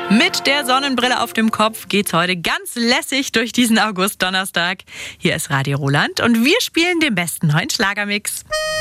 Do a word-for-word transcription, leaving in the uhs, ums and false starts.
Mit der Sonnenbrille auf dem Kopf geht's heute ganz lässig durch diesen August-Donnerstag. Hier ist Radio Roland und wir spielen den besten neuen Schlagermix.